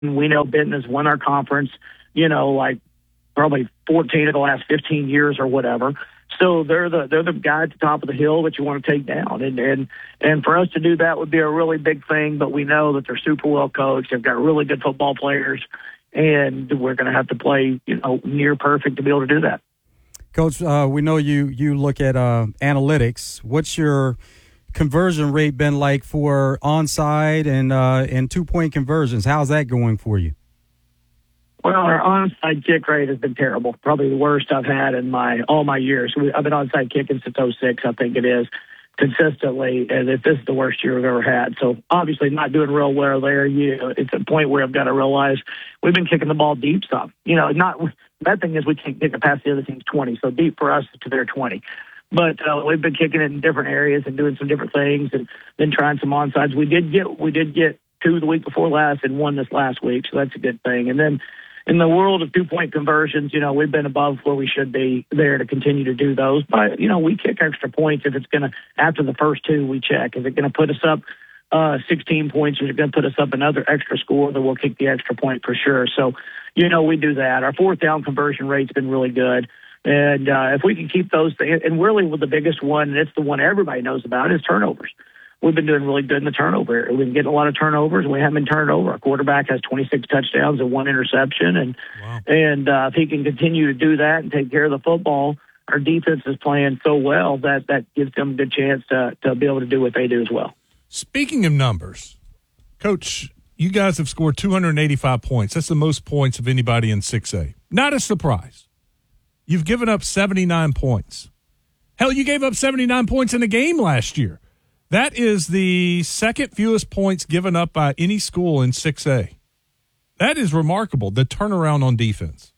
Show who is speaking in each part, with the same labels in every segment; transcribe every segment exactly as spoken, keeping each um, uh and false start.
Speaker 1: We know Benton has won our conference, you know, like probably fourteen of the last fifteen years or whatever. So they're the they're the guy at the top of the hill that you want to take down, and and and for us to do that would be a really big thing. But we know that they're super well coached. They've got really good football players, and we're going to have to play, you know, near perfect to be able to do that.
Speaker 2: Coach, uh, we know you you look at uh, analytics. What's your conversion rate been like for onside and uh, and two point conversions? How's that going for you?
Speaker 1: Well, our onside kick rate has been terrible. Probably the worst I've had in my all my years. We, I've been onside kicking since oh six, I think it is, consistently. And if this is the worst year we've ever had, so obviously not doing real well there. You, it's a point where I've got to realize we've been kicking the ball deep some. You know, not bad thing is we can't kick it past the other team's twenty, so deep for us to their twenty. But uh, we've been kicking it in different areas and doing some different things, and then trying some onsides. We did get we did get two the week before last and one this last week, so that's a good thing. And then in the world of two-point conversions, you know, we've been above where we should be there to continue to do those. But, you know, we kick extra points if it's going to, after the first two, we check. Is it going to put us up uh, sixteen points, or is it going to put us up another extra score, then we'll kick the extra point for sure. So, you know, we do that. Our fourth down conversion rate's been really good. And uh, if we can keep those things, and really with the biggest one, and it's the one everybody knows about, is turnovers. We've been doing really good in the turnover. We've been getting a lot of turnovers. We haven't been turned over. Our quarterback has twenty-six touchdowns and one interception. And
Speaker 3: wow.
Speaker 1: and uh, if he can continue to do that and take care of the football, our defense is playing so well that that gives them a good chance to, to be able to do what they do as well.
Speaker 3: Speaking of numbers, Coach, you guys have scored two hundred eighty-five points. That's the most points of anybody in six A. Not a surprise. You've given up seventy-nine points. Hell, you gave up seventy-nine points in a game last year. That is the second fewest points given up by any school in six A. That is remarkable, the turnaround on defense.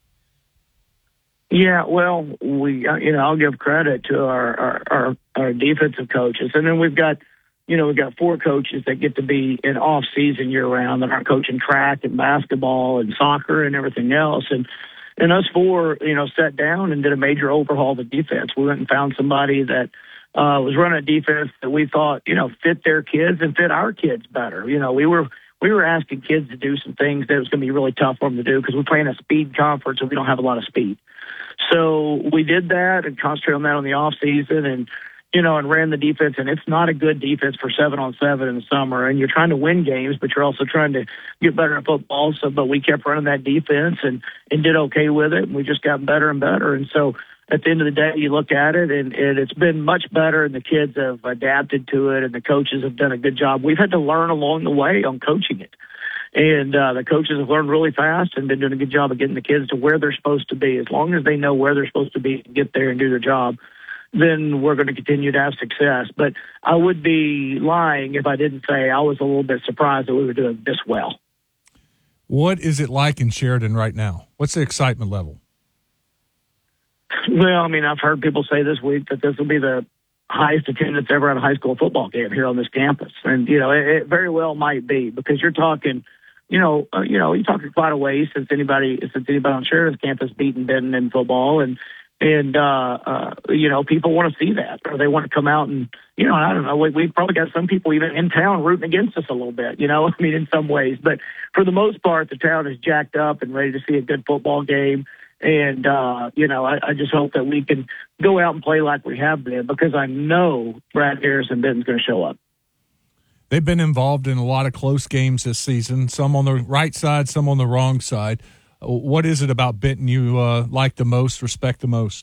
Speaker 1: Yeah, well, we uh, you know, I'll give credit to our, our, our, our defensive coaches. And then we've got, you know, we've got four coaches that get to be in off-season year-round that aren't coaching track and basketball and soccer and everything else. And and us four, you know, sat down and did a major overhaul of the defense. We went and found somebody that Uh, was running a defense that we thought, you know, fit their kids and fit our kids better. You know, we were we were asking kids to do some things that was going to be really tough for them to do because we're playing a speed conference and we don't have a lot of speed. So we did that and concentrated on that on the off season, and you know, and ran the defense. And it's not a good defense for seven on seven in the summer. And you're trying to win games, but you're also trying to get better at football. So, but we kept running that defense and and did okay with it. And we just got better and better. And so, at the end of the day, you look at it, and, and it's been much better, and the kids have adapted to it, and the coaches have done a good job. We've had to learn along the way on coaching it. And uh, the coaches have learned really fast and been doing a good job of getting the kids to where they're supposed to be. As long as they know where they're supposed to be and get there and do their job, then we're going to continue to have success. But I would be lying if I didn't say I was a little bit surprised that we were doing this well.
Speaker 3: What is it like in Sheridan right now? What's the excitement level?
Speaker 1: Well, I mean, I've heard people say this week that this will be the highest attendance ever at a high school football game here on this campus. And, you know, it, it very well might be, because you're talking, you know, uh, you know, you're talking quite a ways since anybody, since anybody on Sheridan's campus beating Benton in football. And, and, uh, uh, you know, people want to see that, or they want to come out and, you know, I don't know, we, we've probably got some people even in town rooting against us a little bit, you know, I mean, in some ways, but for the most part, the town is jacked up and ready to see a good football game. And, uh, you know, I, I just hope that we can go out and play like we have been, because I know Brad Harrison Benton's going to show up.
Speaker 3: They've been involved in a lot of close games this season, some on the right side, some on the wrong side. What is it about Benton you uh, like the most, respect the most?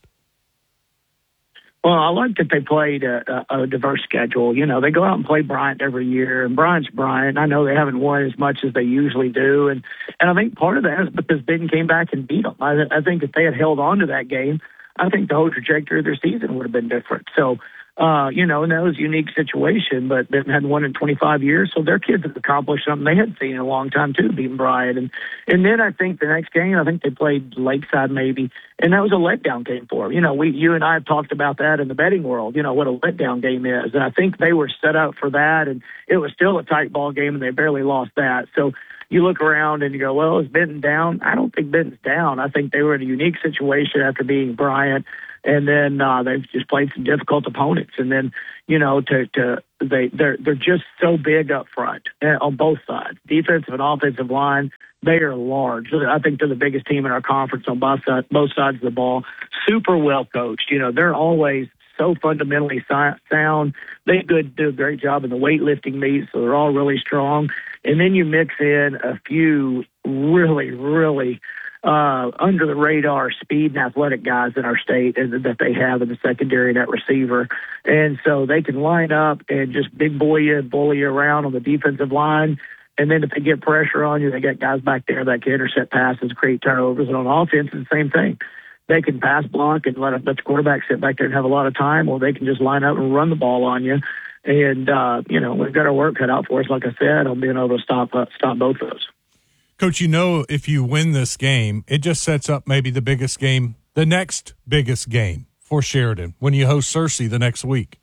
Speaker 1: Well, I like that they played a, a, a diverse schedule. You know, they go out and play Bryant every year, and Bryant's Bryant. I know they haven't won as much as they usually do, and, and I think part of that is because Benton came back and beat them. I, I think if they had held on to that game, I think the whole trajectory of their season would have been different. So, uh, you know, and that was a unique situation, but Benton hadn't won in twenty-five years, so their kids have accomplished something they hadn't seen in a long time, too, beating Bryant. And, and then I think the next game, I think they played Lakeside maybe, and that was a letdown game for them. You know, we, you and I have talked about that in the betting world, you know, what a letdown game is. And I think they were set up for that, and it was still a tight ball game, and they barely lost that. So you look around and you go, well, is Benton down? I don't think Benton's down. I think they were in a unique situation after beating Bryant. And then uh, they've just played some difficult opponents. And then, you know, to, to they they're they're just so big up front uh, on both sides, defensive and offensive line. They are large. I think they're the biggest team in our conference on both sides, both sides of the ball. Super well coached. You know, they're always so fundamentally sound. They good do a great job in the weightlifting meets, so they're all really strong. And then you mix in a few really, really uh, under the radar speed and athletic guys in our state that they have in the secondary and at receiver. And so they can line up and just big boy you and bully you around on the defensive line. And then if they get pressure on you, they got guys back there that can intercept passes, create turnovers. And on offense, it's the same thing. They can pass block and let, let the quarterback sit back there and have a lot of time, or they can just line up and run the ball on you. And, uh, you know, we've got our work cut out for us, like I said, on being able to stop uh, stop both of those.
Speaker 3: Coach, you know, if you win this game, it just sets up maybe the biggest game, the next biggest game for Sheridan when you host Searcy the next week.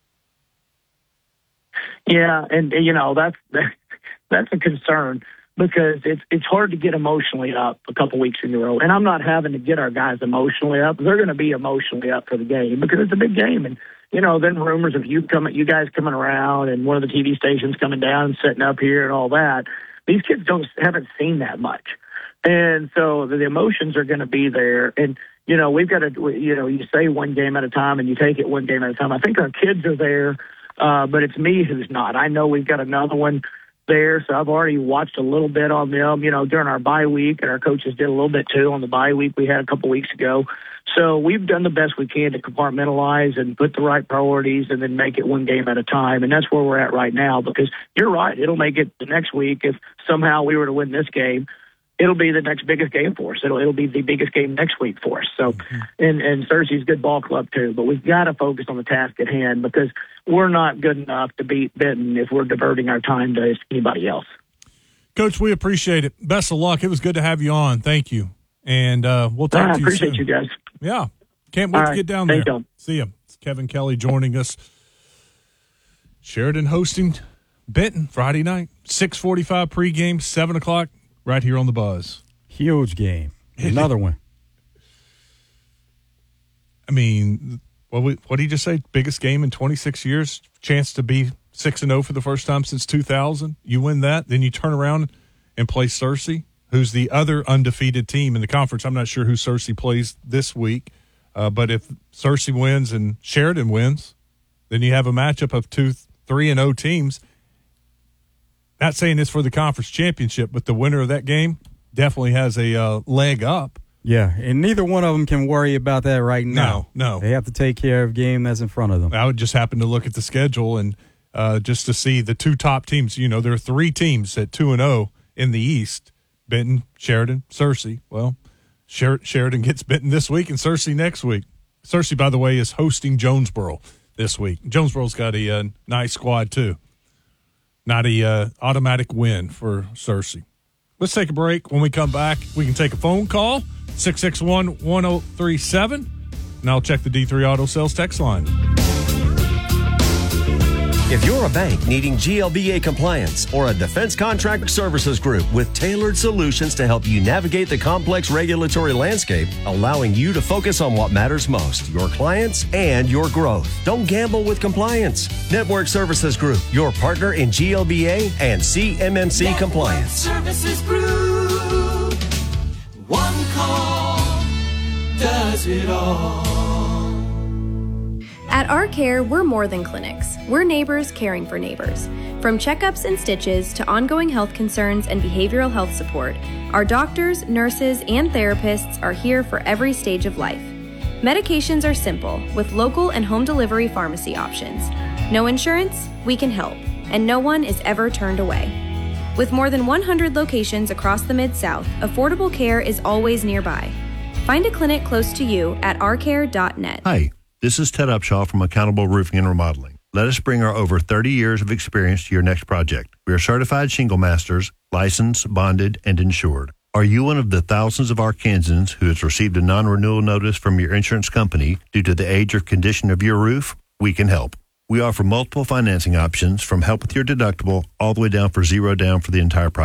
Speaker 1: Yeah, and, you know, that's that's a concern because it's it's hard to get emotionally up a couple weeks in a row. And I'm not having to get our guys emotionally up. They're going to be emotionally up for the game because it's a big game. And, you know, then rumors of you coming, you guys coming around and one of the T V stations coming down and setting up here and all that. These kids don't haven't seen that much. And so the emotions are going to be there. And, you know, we've got to, you know, you say one game at a time and you take it one game at a time. I think our kids are there, uh, but it's me who's not. I know we've got another one there, so I've already watched a little bit on them, you know, during our bye week, and our coaches did a little bit too on the bye week we had a couple weeks ago. So we've done the best we can to compartmentalize and put the right priorities and then make it one game at a time, and that's where we're at right now because you're right, it'll make it the next week if somehow we were to win this game. It'll be the next biggest game for us. It'll it'll be the biggest game next week for us. So, mm-hmm. and and Searcy's a good ball club too, but we've got to focus on the task at hand because we're not good enough to beat Benton if we're diverting our time to anybody else.
Speaker 3: Coach, we appreciate it. Best of luck. It was good to have you on. Thank you, and uh, we'll talk
Speaker 1: I
Speaker 3: to you
Speaker 1: appreciate
Speaker 3: soon.
Speaker 1: you guys.
Speaker 3: Yeah, can't wait
Speaker 1: All
Speaker 3: to
Speaker 1: right.
Speaker 3: get down
Speaker 1: Thank
Speaker 3: there.
Speaker 1: you.
Speaker 3: See you. It's Kevin Kelly joining us. Sheridan hosting Benton Friday night, six forty-five pregame, seven o'clock, right here on the Buzz.
Speaker 2: Huge game. Another one.
Speaker 3: I mean, what we, what did he just say? Biggest game in twenty-six years. Chance to be six and zero for the first time since two thousand. You win that, then you turn around and play Searcy, who's the other undefeated team in the conference. I'm not sure who Searcy plays this week, uh, but if Searcy wins and Sheridan wins, then you have a matchup of two, three and zero teams. Not saying this for the conference championship, but the winner of that game definitely has a uh, leg up.
Speaker 2: Yeah, and neither one of them can worry about that right now.
Speaker 3: No, no.
Speaker 2: They have to take care of game that's in front of them.
Speaker 3: I would just happen to look at the schedule and uh, just to see the two top teams. You know, there are three teams at two and zero in the East: Benton, Sheridan, Searcy. Well, Sher- Sheridan gets Benton this week and Searcy next week. Searcy, by the way, is hosting Jonesboro this week. Jonesboro's got a uh, nice squad too. Not a uh, automatic win for Searcy. Let's take a break. When we come back, we can take a phone call, six six one, one oh three seven, and I'll check the D three Auto Sales text line.
Speaker 4: If you're a bank needing G L B A compliance or a defense contract services group with tailored solutions to help you navigate the complex regulatory landscape, allowing you to focus on what matters most, your clients and your growth. Don't gamble with compliance. Network Services Group, your partner in G L B A and C M M C Network compliance.
Speaker 5: Services Group. One call does it all.
Speaker 6: At Our Care, we're more than clinics. We're neighbors caring for neighbors. From checkups and stitches to ongoing health concerns and behavioral health support, our doctors, nurses, and therapists are here for every stage of life. Medications are simple, with local and home delivery pharmacy options. No insurance? We can help, and no one is ever turned away. With more than one hundred locations across the Mid-South, affordable care is always nearby. Find a clinic close to you at our care dot net.
Speaker 7: Hi. This is Ted Upshaw from Accountable Roofing and Remodeling. Let us bring our over thirty years of experience to your next project. We are certified shingle masters, licensed, bonded, and insured. Are you one of the thousands of Arkansans who has received a non-renewal notice from your insurance company due to the age or condition of your roof? We can help. We offer multiple financing options from help with your deductible all the way down for zero down for the entire project.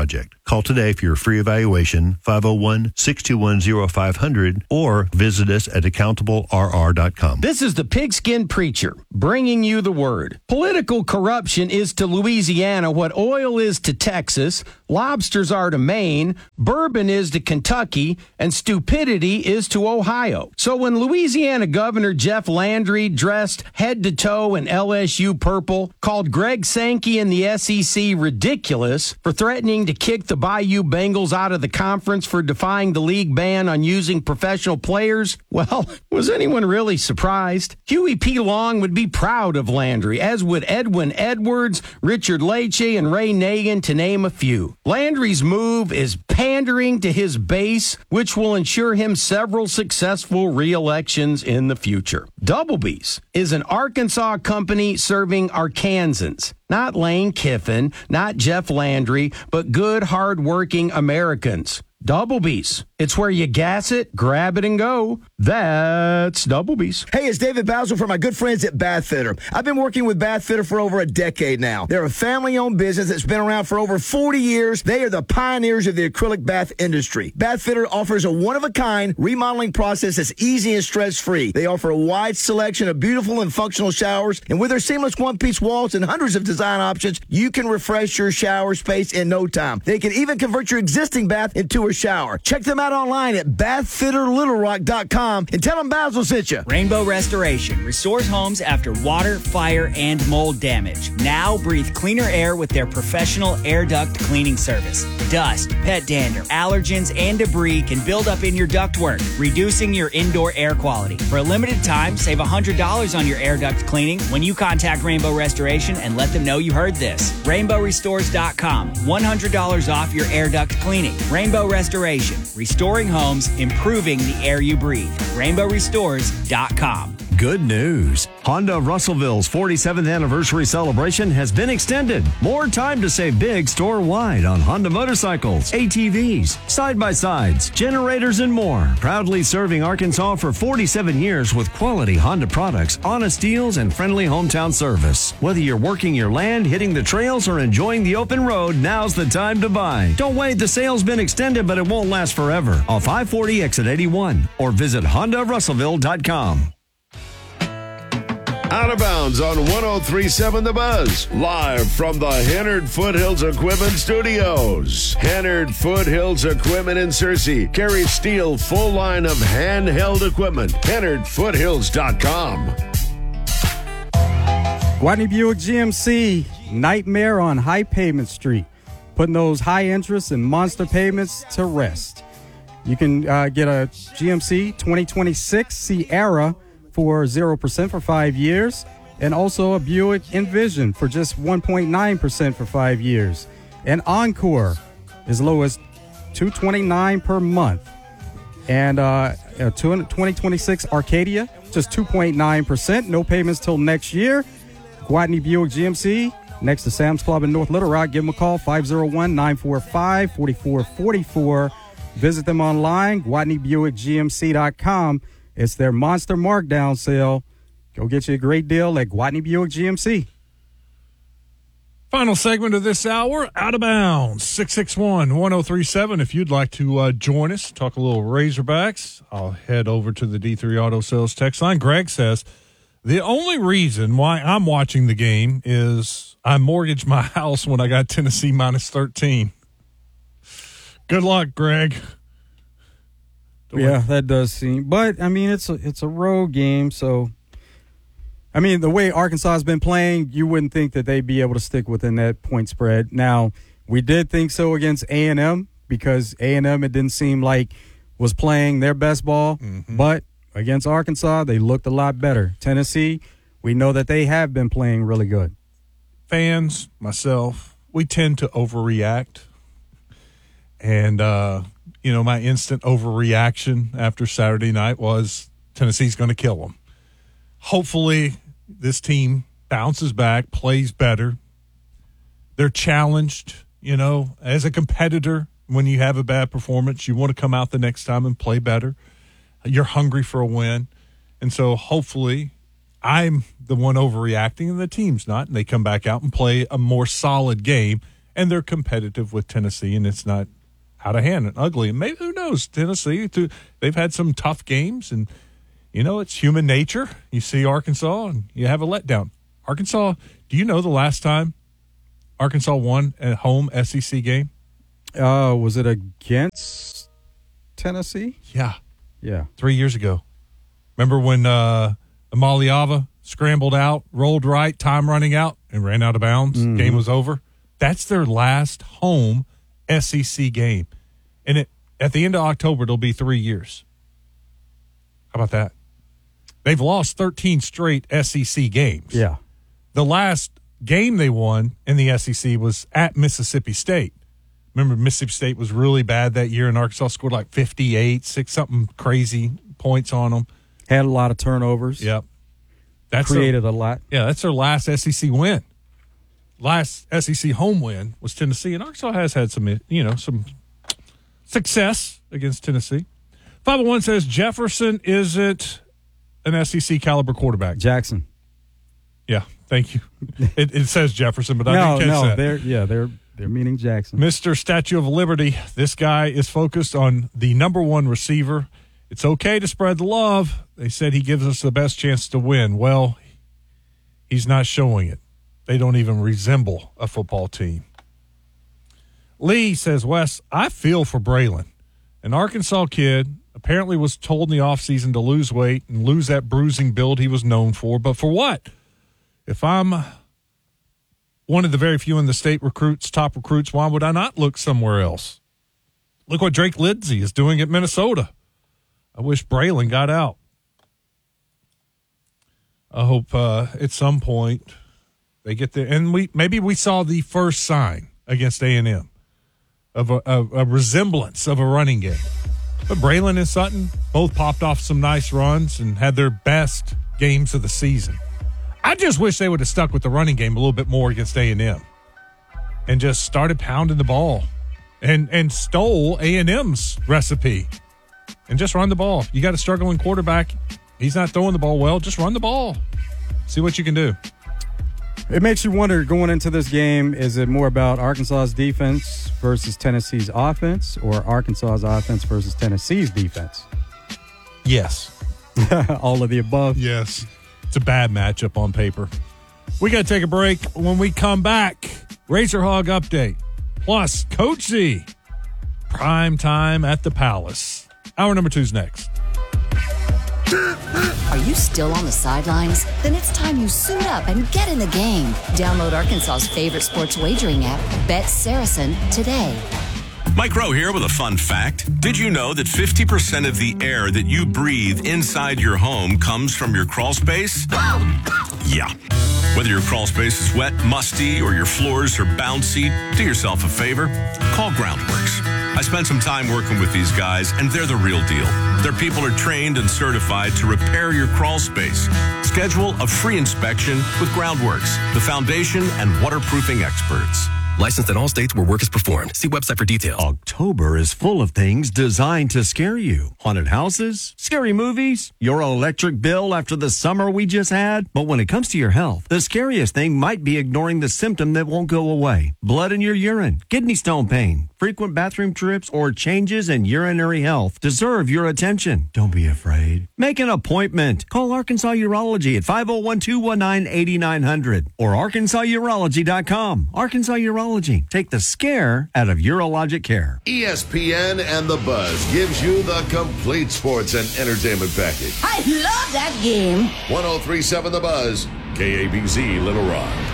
Speaker 7: Call today for your free evaluation, five oh one, six two one, oh five hundred, or visit us at accountable r r dot com.
Speaker 8: This is the Pigskin Preacher, bringing you the word. Political corruption is to Louisiana what oil is to Texas, lobsters are to Maine, bourbon is to Kentucky, and stupidity is to Ohio. So when Louisiana Governor Jeff Landry, dressed head to toe in L S U purple, called Greg Sankey and the S E C ridiculous for threatening to kick the Bayou Bengals out of the conference for defying the league ban on using professional players, well, was anyone really surprised? Huey P. Long would be proud of Landry, as would Edwin Edwards, Richard Leche, and Ray Nagin, to name a few. Landry's move is pandering to his base, which will ensure him several successful re-elections in the future. Doublebees is an Arkansas company serving Arkansans. Not Lane Kiffin, not Jeff Landry, but good, hard-working Americans. Doublebees. It's where you gas it, grab it, and go. That's Doublebees.
Speaker 9: Hey, it's David Basil from my good friends at Bath Fitter. I've been working with Bath Fitter for over a decade now. They're a family-owned business that's been around for over forty years. They are the pioneers of the acrylic bath industry. Bath Fitter offers a one-of-a-kind remodeling process that's easy and stress-free. They offer a wide selection of beautiful and functional showers, and with their seamless one-piece walls and hundreds of design options, you can refresh your shower space in no time. They can even convert your existing bath into a shower. Check them out online at bath fitter little rock dot com and tell them Basil sent you.
Speaker 10: Rainbow Restoration restores homes after water, fire, and mold damage. Now breathe cleaner air with their professional air duct cleaning service. Dust, pet dander, allergens, and debris can build up in your ductwork, reducing your indoor air quality. For a limited time, save one hundred dollars on your air duct cleaning when you contact Rainbow Restoration and let them know you heard this. rainbow restores dot com. one hundred dollars off your air duct cleaning. Rainbow Restoration. Restoring homes, improving the air you breathe. rainbow restores dot com.
Speaker 4: Good news. Honda of Russellville's forty-seventh anniversary celebration has been extended. More time to save big store-wide on Honda motorcycles, A T Vs, side-by-sides, generators, and more. Proudly serving Arkansas for forty-seven years with quality Honda products, honest deals, and friendly hometown service. Whether you're working your land, hitting the trails, or enjoying the open road, now's the time to buy. Don't wait, the sale's been extended, but it won't last forever. Off I forty exit eighty-one or visit honda russellville dot com.
Speaker 11: Out of Bounds on one oh three point seven The Buzz. Live from the Hennard Foothills Equipment Studios. Hennard Foothills Equipment in Searcy carries Steel full line of handheld equipment. hennard foothills dot com.
Speaker 2: Gwatney Buick G M C, nightmare on High Pavement Street. Putting those high interest and monster payments to rest. You can uh, get a G M C twenty twenty-six Sierra for zero percent for five years, and also a Buick Envision for just one point nine percent for five years. And Encore as low as two hundred twenty-nine dollars per month. And uh, a twenty twenty-six Arcadia, just two point nine percent, no payments till next year. Gwatney Buick G M C, next to Sam's Club in North Little Rock. Give them a call, five oh one, nine four five, four four four four. Visit them online, gwatney buick g m c dot com. It's their monster markdown sale. Go get you a great deal at Gwatney Buick G M C.
Speaker 3: Final segment of this hour, Out of Bounds, six six one, one oh three seven. If you'd like to uh, join us, talk a little Razorbacks, I'll head over to the D three Auto Sales text line. Greg says, the only reason why I'm watching the game is I mortgaged my house when I got Tennessee minus thirteen. Good luck, Greg.
Speaker 2: Yeah, that does seem. But, I mean, it's a, it's a road game, so. I mean, the way Arkansas has been playing, you wouldn't think that they'd be able to stick within that point spread. Now, we did think so against A and M because A and M, it didn't seem like was playing their best ball. Mm-hmm. But against Arkansas, they looked a lot better. Tennessee, we know that they have been playing really good.
Speaker 3: Fans, myself, we tend to overreact. And, uh, you know, my instant overreaction after Saturday night was Tennessee's going to kill them. Hopefully this team bounces back, plays better. They're challenged, you know, as a competitor. When you have a bad performance, you want to come out the next time and play better. You're hungry for a win. And so hopefully I'm the one overreacting and the team's not, and they come back out and play a more solid game. and they're competitive with Tennessee, and it's not out of hand and ugly. And maybe, who knows, Tennessee, they've had some tough games, and, you know, it's human nature. You see Arkansas, and you have a letdown. Arkansas, do you know the last time Arkansas won a home S E C game?
Speaker 2: Uh, was it against Tennessee?
Speaker 3: Yeah.
Speaker 2: Yeah.
Speaker 3: Three years ago. Remember when uh, Amaliava scrambled out, rolled right, time running out, and ran out of bounds? Mm-hmm. Game was over. That's their last home S E C game. And it, at the end of October, it'll be three years. How about that? They've lost thirteen straight S E C games.
Speaker 2: Yeah.
Speaker 3: The last game they won in the S E C was at Mississippi State. Remember, Mississippi State was really bad that year, and Arkansas scored like fifty-eight, six something crazy points on them.
Speaker 2: Had a lot of turnovers.
Speaker 3: Yep. That's
Speaker 2: created
Speaker 3: their,
Speaker 2: a lot.
Speaker 3: Yeah, that's their last S E C win. Last S E C home win was Tennessee, and Arkansas has had some, you know, some success against Tennessee. five oh one says Jefferson isn't an S E C caliber quarterback.
Speaker 2: Jackson.
Speaker 3: Yeah, thank you. It, it says Jefferson, but I
Speaker 2: no,
Speaker 3: didn't catch
Speaker 2: no,
Speaker 3: that.
Speaker 2: they're yeah, they're they're meaning Jackson.
Speaker 3: Mister Statue of Liberty. This guy is focused on the number one receiver. It's okay to spread the love. They said he gives us the best chance to win. Well, he's not showing it. They don't even resemble a football team. Lee says, Wes, I feel for Braylon. An Arkansas kid apparently was told in the offseason to lose weight and lose that bruising build he was known for. But for what? If I'm one of the very few in the state recruits, top recruits, why would I not look somewhere else? Look what Drake Lindsey is doing at Minnesota. I wish Braylon got out. I hope uh, at some point they get there. And we maybe we saw the first sign against A and M of a, a, a resemblance of a running game. But Braylon and Sutton both popped off some nice runs and had their best games of the season. I just wish they would have stuck with the running game a little bit more against A and M and just started pounding the ball and, and stole A and M's recipe and just run the ball. You got a struggling quarterback. He's not throwing the ball well. Just run the ball. See what you can do.
Speaker 2: It makes you wonder going into this game, is it more about Arkansas's defense versus Tennessee's offense or Arkansas's offense versus Tennessee's defense?
Speaker 3: Yes.
Speaker 2: All of the above?
Speaker 3: Yes. It's a bad matchup on paper. We got to take a break. When we come back, Razor Hog update. Plus, Coach Z. Prime time at the Palace. Hour number two's next.
Speaker 12: Are you still on the sidelines? Then it's time you suit up and get in the game. Download Arkansas's favorite sports wagering app, Bet Saracen, today.
Speaker 13: Mike Rowe here with a fun fact. Did you know that fifty percent of the air that you breathe inside your home comes from your crawl space? Yeah. Whether your crawl space is wet, musty, or your floors are bouncy, do yourself a favor. Call Groundworks. I spent some time working with these guys, and they're the real deal. Their people are trained and certified to repair your crawl space. Schedule a free inspection with Groundworks, the foundation and waterproofing experts.
Speaker 14: Licensed in all states where work is performed. See website for details.
Speaker 4: October is full of things designed to scare you. Haunted houses, scary movies, your electric bill after the summer we just had. But when it comes to your health, the scariest thing might be ignoring the symptom that won't go away. Blood in your urine, kidney stone pain, frequent bathroom trips, or changes in urinary health deserve your attention. Don't be afraid. Make an appointment. Call Arkansas Urology at five oh one, two one nine, eight nine zero zero or arkansas urology dot com. Arkansas Urology. Take the scare out of urologic care.
Speaker 11: E S P N and The Buzz gives you the complete sports and entertainment package.
Speaker 12: I love that game.
Speaker 11: one oh three point seven The Buzz, K A B Z Little Rock.